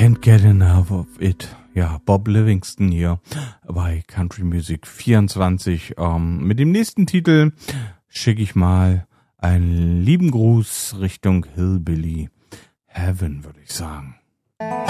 Can't get enough of it. Ja, Bob Livingston hier bei Country Music 24. Mit dem nächsten Titel schicke ich mal einen lieben Gruß Richtung Hillbilly Heaven, würde ich sagen.